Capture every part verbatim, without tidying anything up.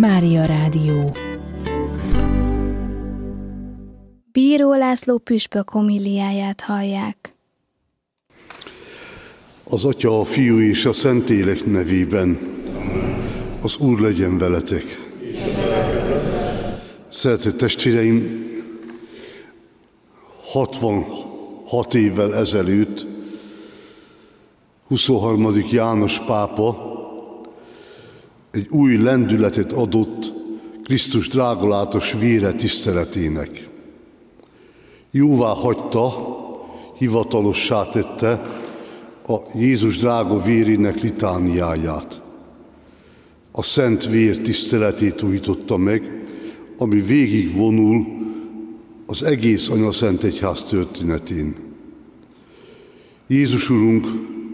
Mária Rádió. Bíró László püspök homiliáját hallják. Az Atya, a Fiú és a Szentlélek nevében. Az Úr legyen veletek. Szeretett testvéreim, hatvanhat évvel ezelőtt huszonharmadik János pápa egy új lendületet adott Krisztus drágalátos vére tiszteletének. Jóvá hagyta, hivatalossá tette a Jézus drága vérének litániáját. A szent vér tiszteletét újította meg, ami végigvonul az egész Anyaszent Egyház történetén. Jézus Urunk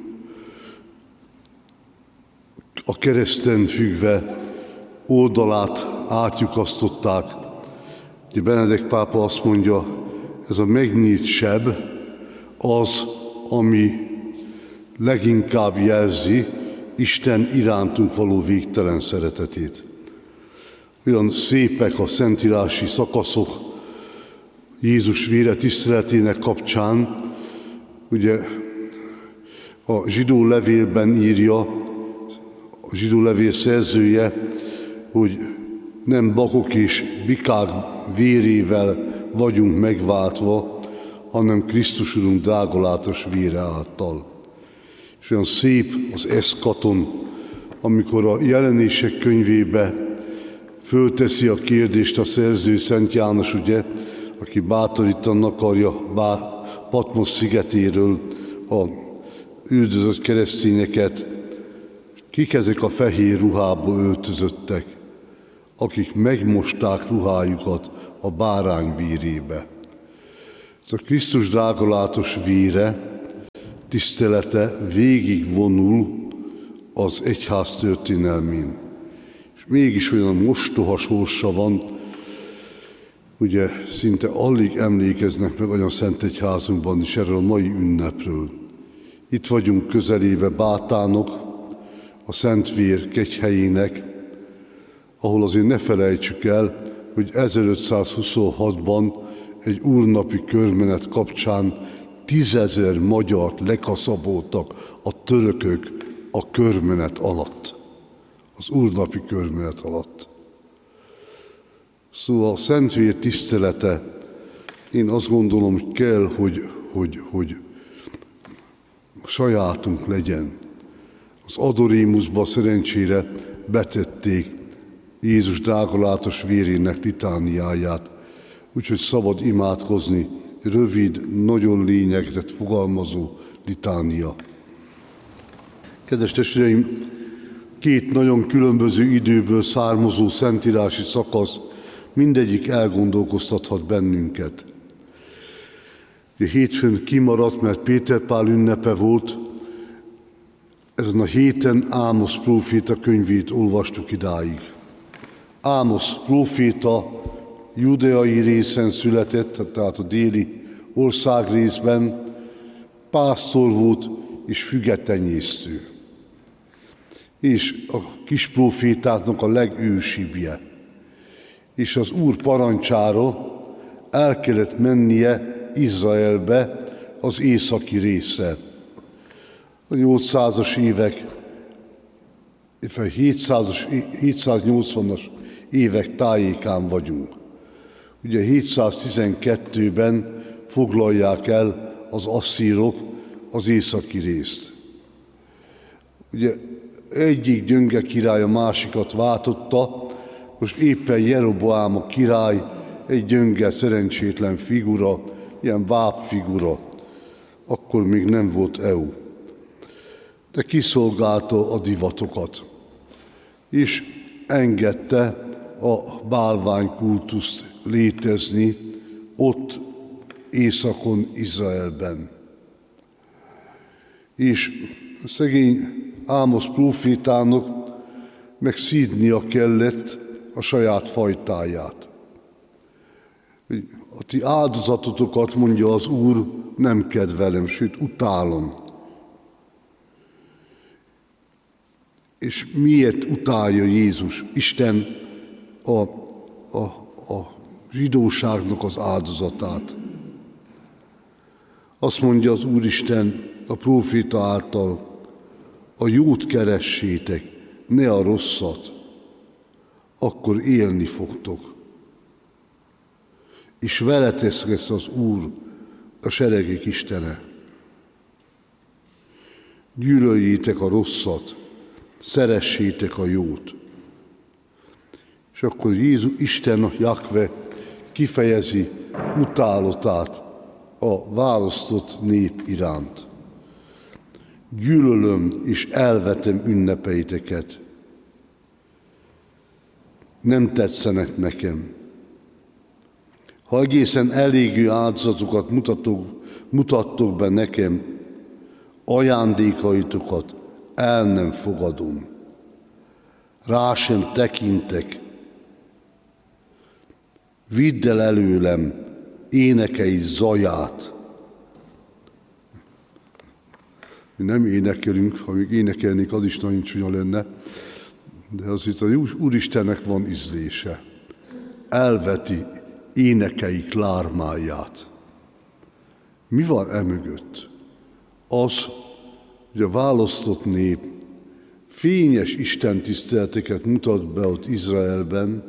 a kereszten függve oldalát átlyukasztották. Ugye Benedek pápa azt mondja, ez a megnyílt seb az, ami leginkább jelzi Isten irántunk való végtelen szeretetét. Olyan szépek a szentírási szakaszok Jézus vére tiszteletének kapcsán. Ugye a zsidó levélben írja, a zsidó levél szerzője, hogy nem bakok és bikák vérével vagyunk megváltva, hanem Krisztus Urunk drágalátos vére által. És olyan szép az eszkaton, amikor a Jelenések könyvébe fölteszi a kérdést a szerző, Szent János, ugye, aki bátorítani akarja Patmos szigetéről a üldözött keresztényeket. Kik ezek a fehér ruhába öltözöttek, akik megmosták ruhájukat a bárány vérébe. Ez a Krisztus drágalátos vére tisztelete végigvonul az egyház történelmén. És mégis olyan mostoha sorsa van, ugye szinte alig emlékeznek meg olyan Szent Egyházunkban is erről a mai ünnepről. Itt vagyunk közelébe Bátánok, a Szent Vér kegyhelyének, ahol azért ne felejtsük el, hogy ezerötszázhuszonhatban egy úrnapi körmenet kapcsán tízezer magyart lekaszaboltak a törökök a körmenet alatt, az úrnapi körmenet alatt. Szóval a Szent Vér tisztelete, én azt gondolom, hogy kell, hogy, hogy, hogy sajátunk legyen. Az adorémuszba szerencsére betették Jézus drágalátos vérének litániáját, úgyhogy szabad imádkozni, rövid, nagyon lényegre fogalmazó litánia. Kedves testvéreim, két nagyon különböző időből származó szentírási szakasz, mindegyik elgondolkoztathat bennünket. A hétfőn kimaradt, mert Péter Pál ünnepe volt, ezen a héten Ámosz próféta könyvét olvastuk idáig. Ámosz próféta judeai részen született, tehát a déli országrészben, pásztor volt és fügetenyésztő. És a kis prófétáknak a legősibbje. És az Úr parancsára el kellett mennie Izraelbe, az északi részre. A nyolcszázas évek, hétszáznyolcvanas évek tájékán vagyunk. Ugye hétszáztizenkettőben foglalják el az asszírok az északi részt. Ugye egyik gyönge király a másikat váltotta, most éppen Jeroboám a király egy gyönge, szerencsétlen figura, ilyen vápfigura. Akkor még nem volt é u. De kiszolgálta a divatokat, és engedte a bálványkultuszt létezni ott északon, Izraelben. És szegény Ámosz prófétának meg szídnia kellett a saját fajtáját. A ti áldozatotokat, mondja az Úr, nem kedvelem, sőt utálom. És miért utálja Jézus? Isten a, a, a zsidóságnak az áldozatát. Azt mondja az Úristen a próféta által, a jót keressétek, ne a rosszat, akkor élni fogtok. És veletek lesz az Úr, a seregek Istene. Gyűlöljétek a rosszat, szeressétek a jót. És akkor Jézus, Isten, Jahve kifejezi utálatát a választott nép iránt. Gyűlölöm és elvetem ünnepeiteket. Nem tetszenek nekem. Ha egészen elégő áldozatokat mutatok, mutattok be nekem, ajándékaitokat el nem fogadom. Rá sem tekintek. Vidd el előlem énekei zaját. Mi nem énekelünk, ha még énekelnék, az is nagyon csúnya lenne, de az itt a Úristennek van ízlése. Elveti énekeik lármáját. Mi van emögött? Az, hogy a választott nép fényes istentiszteleteket mutat be ott Izraelben,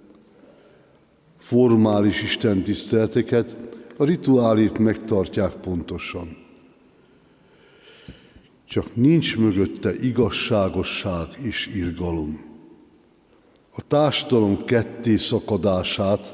formális istentiszteleteket, a rituálét megtartják pontosan. Csak nincs mögötte igazságosság és irgalom. A társadalom ketté szakadását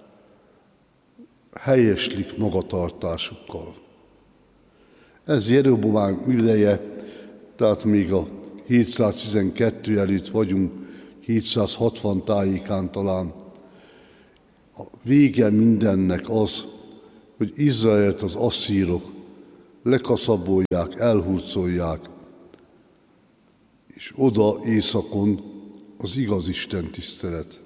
helyeslik magatartásukkal. Ez Jeroboám ideje, tehát még a hétszáztizenkettő előtt vagyunk, hétszázhatvan tájékán talán. A vége mindennek az, hogy Izraelt az asszírok lekaszabolják, elhurcolják, és oda északon az igaz Isten tisztelet.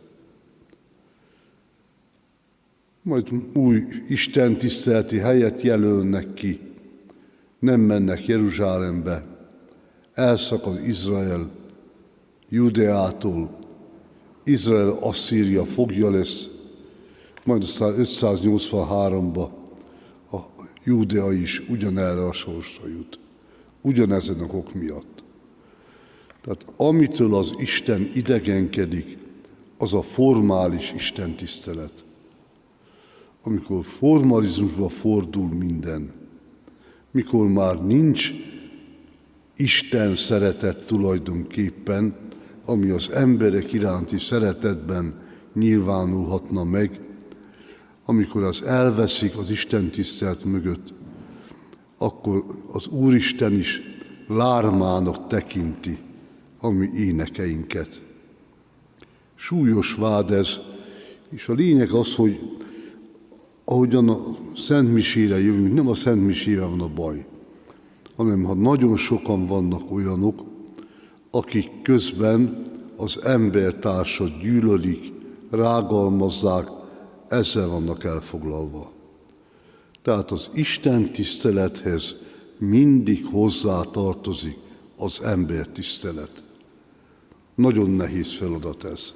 Majd új Isten tiszteleti helyet jelölnek ki, nem mennek Jeruzsálembe, elszakad Izrael Judeától, Izrael Asszíria fogja lesz, majd aztán ötszáznyolcvanháromban a Judea is ugyanerre a sorsra jut, ugyanezen a ok miatt. Tehát amitől az Isten idegenkedik, az a formális Isten tisztelet. Amikor formalizmusba fordul minden, mikor már nincs Isten szeretet tulajdonképpen, ami az emberek iránti szeretetben nyilvánulhatna meg, amikor az elveszik az Isten tisztelet mögött, akkor az Úristen is lármának tekinti a mi énekeinket. Súlyos vád ez, és a lényeg az, hogy ahogyan a Szent Misére jövünk, nem a Szent Misével van a baj, hanem ha nagyon sokan vannak olyanok, akik közben az embertársat gyűlölik, rágalmazzák, ezzel vannak elfoglalva. Tehát az Isten tisztelethez mindig hozzá tartozik az ember tisztelet. Nagyon nehéz feladat ez.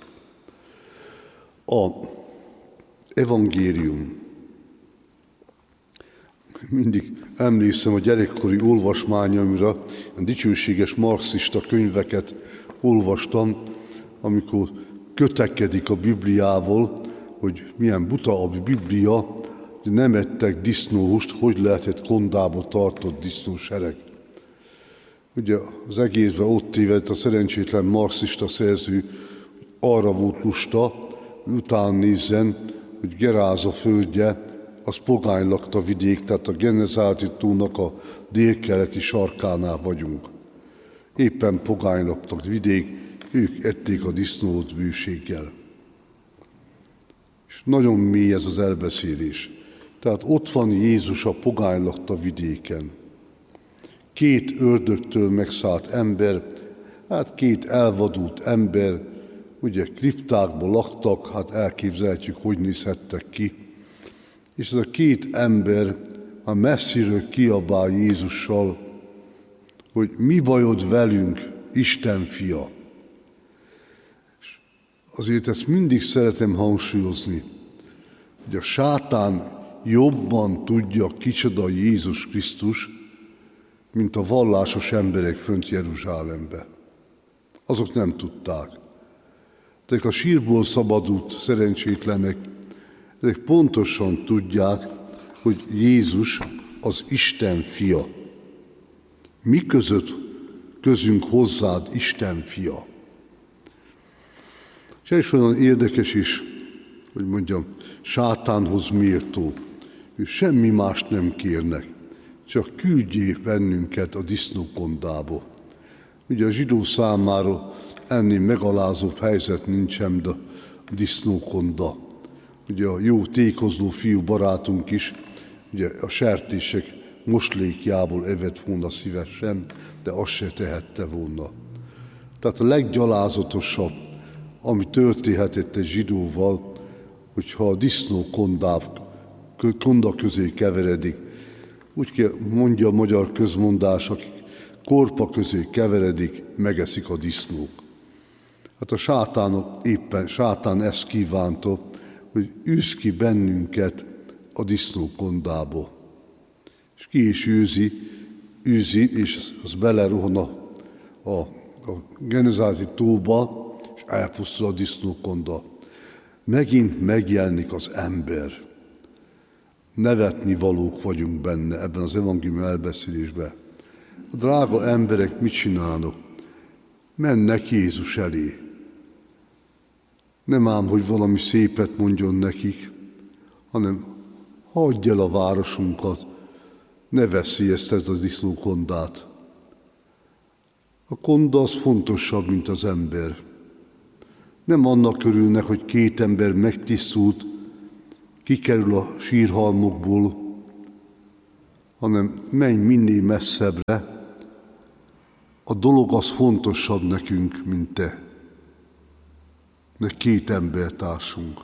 A evangélium. Mindig emlékszem a gyerekkori olvasmányomra, a dicsőséges marxista könyveket olvastam, amikor kötekedik a Bibliával, hogy milyen buta a Biblia, hogy nem ettek disznóhúst, hogy lehetett kondába tartott disznósereg. Ugye az egészben ott tévedt a szerencsétlen marxista szerző, arra volt lusta, hogy után nézzen, hogy Geráza földje, az pogány lakta vidék, tehát a Genezáreti tónak a délkeleti sarkánál vagyunk. Éppen pogány laktak vidék, ők ették a disznót bőséggel. És nagyon mély ez az elbeszélés. Tehát ott van Jézus a pogány lakta vidéken. Két ördögtől megszállt ember, hát két elvadult ember, ugye kriptákban laktak, hát elképzelhetjük, hogy nézhettek ki. És ez a két ember a messziről kiabál Jézussal, hogy mi bajod velünk, Isten fia. És azért ezt mindig szeretem hangsúlyozni, hogy a sátán jobban tudja, kicsoda Jézus Krisztus, mint a vallásos emberek fönt Jeruzsálembe. Azok nem tudták. Tehát a sírból szabadult szerencsétlenek, ezek pontosan tudják, hogy Jézus az Isten fia. Mi között közünk hozzád, Isten fia? És ez is olyan érdekes is, hogy mondjam, sátánhoz méltó. Ő semmi mást nem kérnek, csak küldjék bennünket a disznókondába. Ugye a zsidó számára ennél megalázóbb helyzet nincsen, de a disznókonda. Ugye a jó tékozló fiú barátunk is, ugye a sertések moslékjából evett volna szívesen, de azt se tehette volna. Tehát a leggyalázatosabb, ami történhetett egy zsidóval, hogyha a disznó konda közé keveredik. Úgy kell, mondja a magyar közmondás, akik korpa közé keveredik, megeszik a disznók. Hát a sátánok éppen, sátán ezt kívánta, hogy űz ki bennünket a disznókondába. És ki is űzi, űzi, és az belerohan a, a, a Genezázi tóba, és elpusztul a disznókonda. Megint megjelenik az ember. Nevetni valók vagyunk benne ebben az evangélium elbeszélésben. A drága emberek mit csinálnak? Mennek Jézus elé. Nem ám, hogy valami szépet mondjon nekik, hanem hagyj el a városunkat, ne veszélyeztesd a disznókondát. A konda az fontosabb, mint az ember. Nem annak örülnek, hogy két ember megtisztult, kikerül a sírhalmokból, hanem menj minél messzebbre. A dolog az fontosabb nekünk, mint te. Mert két embertársunk.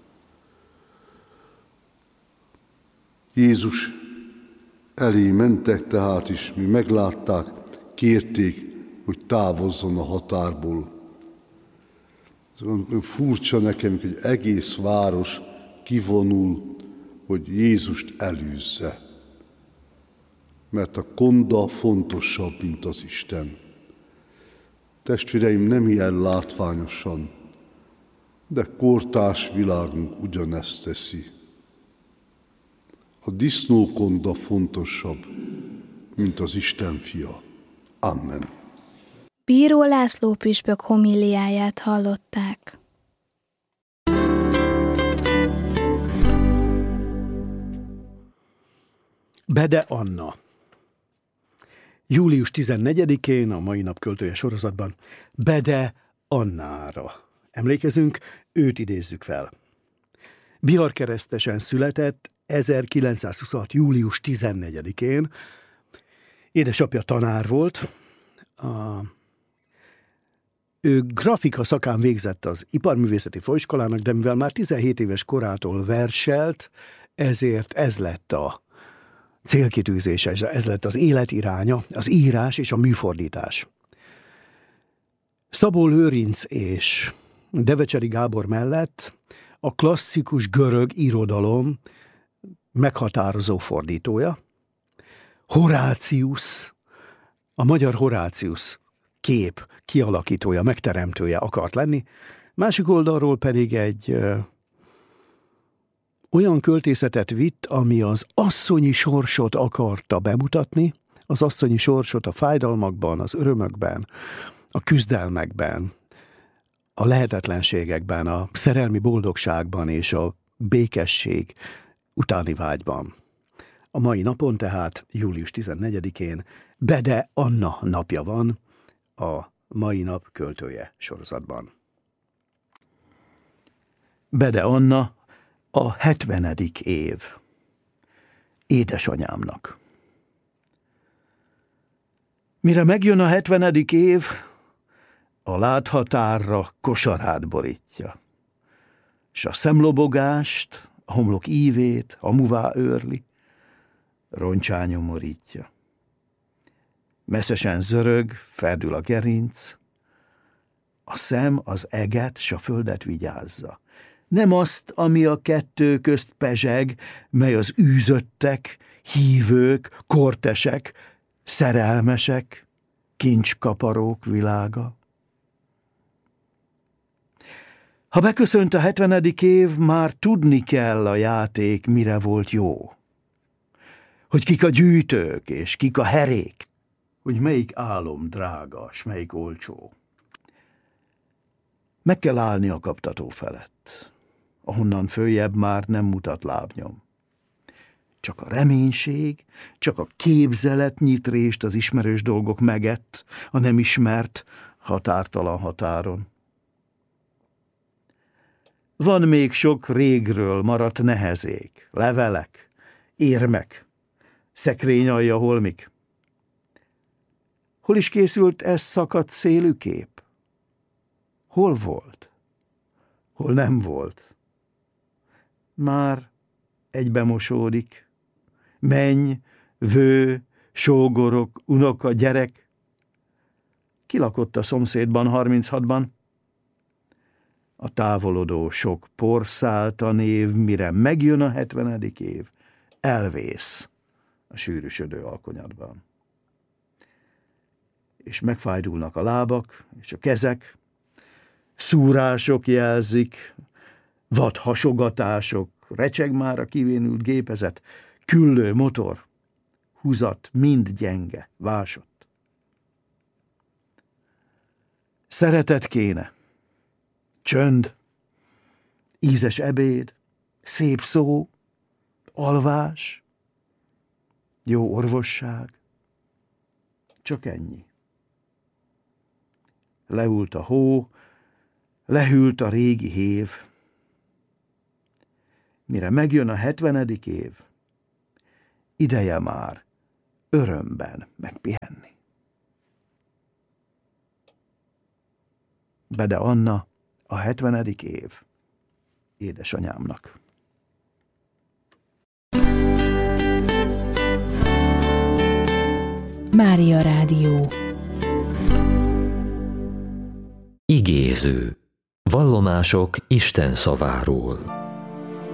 Jézus elé mentek tehát is, mi meglátták, kérték, hogy távozzon a határból. Ez olyan furcsa nekem, hogy egész város kivonul, hogy Jézust elűzze. Mert a konda fontosabb, mint az Isten. Testvéreim, nem ilyen látványosan, de kortárs világunk ugyanezt teszi. A disznókonda fontosabb, mint az Isten fia. Amen. Bíró László püspök homiliáját hallották. Bede Anna. július tizennegyedikén, a mai nap költője sorozatban Bede Annára emlékezünk, őt idézzük fel. Biharkeresztesen született ezerkilencszázhuszonhat. július tizennegyedikén. Édesapja tanár volt. A... Ő grafika szakán végzett az Iparművészeti Főiskolának, de mivel már tizenhét éves korától verselt, ezért ez lett a célkitűzése, ez lett az életiránya, az írás és a műfordítás. Szabó Lőrinc és Devecseri Gábor mellett a klasszikus görög irodalom meghatározó fordítója, Horácius, a magyar Horácius kép kialakítója, megteremtője akart lenni, másik oldalról pedig egy ö, olyan költészetet vitt, ami az asszonyi sorsot akarta bemutatni, az asszonyi sorsot a fájdalmakban, az örömökben, a küzdelmekben, a lehetetlenségekben, a szerelmi boldogságban és a békesség utáni vágyban. A mai napon tehát, július tizennegyedikén Bede Anna napja van, a mai nap költője sorozatban. Bede Anna a hetvenedik év. Édesanyámnak. Mire megjön a hetvenedik év, a láthatárra kosarát borítja, s a szemlobogást, a homlok ívét hamuvá őrli, roncsá nyomorítja. Messzesen zörög, ferdül a gerinc, A szem az eget s a földet vigyázza. Nem azt, ami a kettő közt pezseg, mely az űzöttek, hívők, kortesek, szerelmesek, kincskaparók világa. Ha beköszönt a hetvenedik év, már tudni kell a játék, mire volt jó. Hogy kik a gyűjtők, és kik a herék, hogy melyik álom drága, s melyik olcsó. Meg kell állni a kaptató felett, ahonnan följebb már nem mutat lábnyom. Csak a reménység, csak a képzelet nyit rést az ismerős dolgok megett, a nem ismert, határtalan határon. Van még sok régről maradt nehezék, levelek, érmek, szekrényalja holmik. Hol is készült ez szakadt szélű kép? Hol volt? Hol nem volt? Már egybemosódik. Menny, vő, sógorok, unoka, gyerek. Ki lakott a szomszédban harminchatban? A távolodó sok porszálta név, mire megjön a hetvenedik év, elvész a sűrűsödő alkonyatban. És megfájdulnak a lábak és a kezek, szúrások jelzik, vad hasogatások, recseg már a kivénült gépezet, küllő motor, húzat mind gyenge, vásott. Szeretet kéne, csönd, ízes ebéd, szép szó, alvás, jó orvosság, csak ennyi. Leült a hó, lehűlt a régi hév. Mire megjön a hetvenedik év, ideje már örömben megpihenni. Bede Anna, a hetvenedik év édesanyámnak. Mária Rádió. Igéző. Vallomások Isten szaváról.